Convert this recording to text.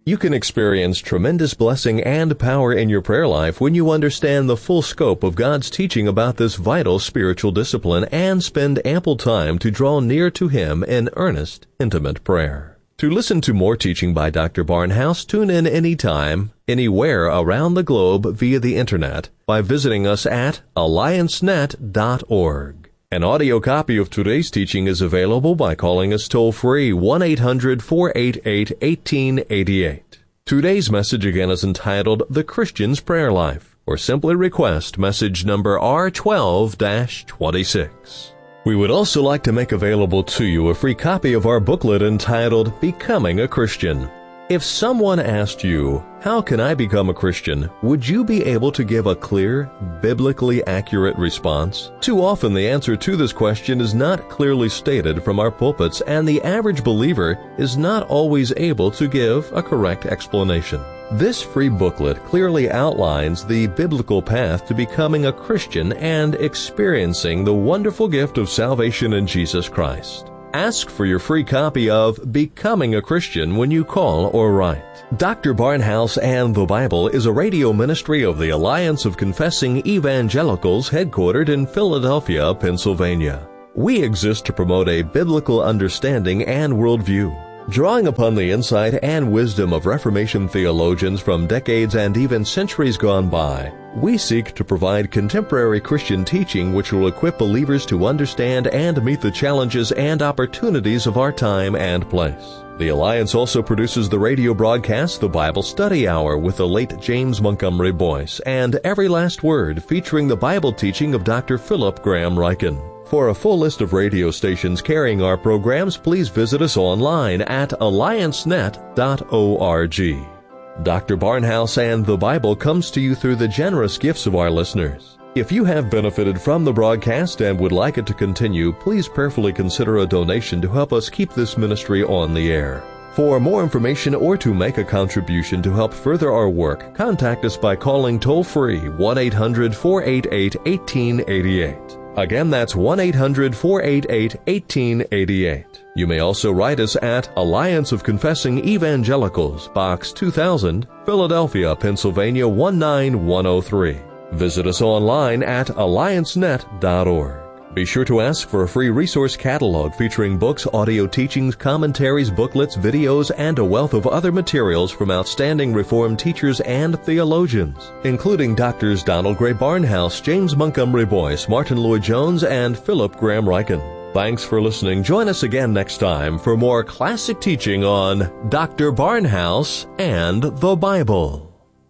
You can experience tremendous blessing and power in your prayer life when you understand the full scope of God's teaching about this vital spiritual discipline and spend ample time to draw near to Him in earnest, intimate prayer. To listen to more teaching by Dr. Barnhouse, tune in anytime, anywhere around the globe via the Internet by visiting us at alliancenet.org. An audio copy of today's teaching is available by calling us toll-free 1-800-488-1888. Today's message again is entitled The Christian's Prayer Life, or simply request message number R12-26. We would also like to make available to you a free copy of our booklet entitled Becoming a Christian. If someone asked you, "How can I become a Christian?" would you be able to give a clear, biblically accurate response? Too often the answer to this question is not clearly stated from our pulpits, and the average believer is not always able to give a correct explanation. This free booklet clearly outlines the biblical path to becoming a Christian and experiencing the wonderful gift of salvation in Jesus Christ. Ask for your free copy of Becoming a Christian when you call or write. Dr. Barnhouse and the Bible is a radio ministry of the Alliance of Confessing Evangelicals headquartered in Philadelphia, Pennsylvania. We exist to promote a biblical understanding and worldview. Drawing upon the insight and wisdom of Reformation theologians from decades and even centuries gone by, we seek to provide contemporary Christian teaching which will equip believers to understand and meet the challenges and opportunities of our time and place. The Alliance also produces the radio broadcast The Bible Study Hour with the late James Montgomery Boyce and Every Last Word featuring the Bible teaching of Dr. Philip Graham Ryken. For a full list of radio stations carrying our programs, please visit us online at alliancenet.org. Dr. Barnhouse and the Bible comes to you through the generous gifts of our listeners. If you have benefited from the broadcast and would like it to continue, please prayerfully consider a donation to help us keep this ministry on the air. For more information or to make a contribution to help further our work, contact us by calling toll-free 1-800-488-1888. Again, that's 1-800-488-1888. You may also write us at Alliance of Confessing Evangelicals, Box 2000, Philadelphia, Pennsylvania 19103. Visit us online at alliancenet.org. Be sure to ask for a free resource catalog featuring books, audio teachings, commentaries, booklets, videos, and a wealth of other materials from outstanding Reformed teachers and theologians, including Drs. Donald Gray Barnhouse, James Montgomery Boyce, Martin Lloyd-Jones, and Philip Graham Ryken. Thanks for listening. Join us again next time for more classic teaching on Dr. Barnhouse and the Bible.